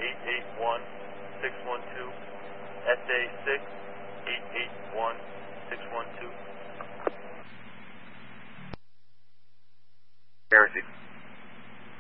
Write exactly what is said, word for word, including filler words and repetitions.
eight eight one, six one two. S A six, eight eight one, six one two. Guaranteed.